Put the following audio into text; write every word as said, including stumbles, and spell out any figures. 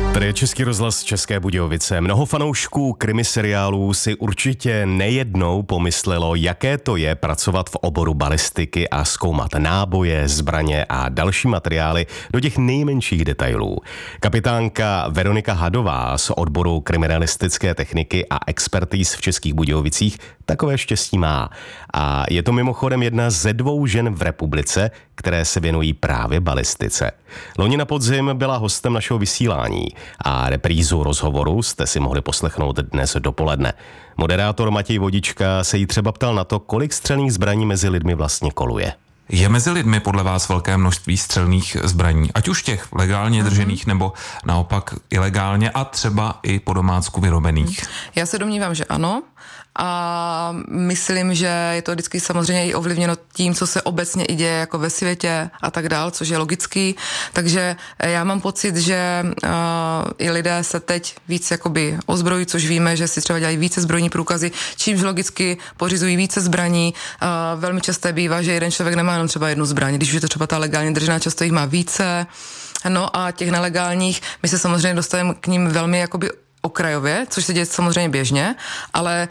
Tady je Český rozhlas České Budějovice. Mnoho fanoušků krimi seriálů si určitě nejednou pomyslelo, jaké to je pracovat v oboru balistiky a zkoumat náboje, zbraně a další materiály do těch nejmenších detailů. Kapitánka Veronika Hadová z odboru kriminalistické techniky a expertíz v Českých Budějovicích takové štěstí má. A je to mimochodem jedna ze dvou žen v republice, které se věnují právě balistice. Loni na podzim byla hostem našeho vysílání a reprízu rozhovoru jste si mohli poslechnout dnes dopoledne. Moderátor Matěj Vodička se jí třeba ptal na to, kolik střelných zbraní mezi lidmi vlastně koluje. Je mezi lidmi podle vás velké množství střelných zbraní, ať už těch legálně držených mm-hmm. nebo naopak ilegálně a třeba i po domácku vyrobených? Já se domnívám, že ano. A myslím, že je to vždycky samozřejmě i ovlivněno tím, co se obecně i děje jako ve světě a tak dál, což je logický. Takže já mám pocit, že uh, i lidé se teď víc jakoby ozbrojí, což víme, že si třeba dělají více zbrojní průkazy, čímž logicky pořizují více zbraní. Uh, velmi časté bývá, že jeden člověk nemá jenom třeba jednu zbraň, když už je to třeba ta legálně držená, často jich má více. No a těch nelegálních, my se samozřejmě dostaneme k ním velmi jakoby okrajově, což se děje samozřejmě běžně, ale